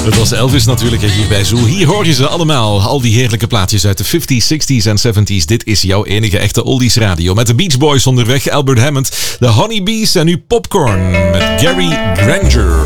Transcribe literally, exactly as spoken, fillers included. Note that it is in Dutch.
Dat was Elvis natuurlijk hier bij Zoo. Hier hoor je ze allemaal. Al die heerlijke plaatjes uit de vijftiger, zestigers en zeventigers. Dit is jouw enige echte oldies radio. Met de Beach Boys onderweg, Albert Hammond, de Honeybees en nu Popcorn met Gary Granger.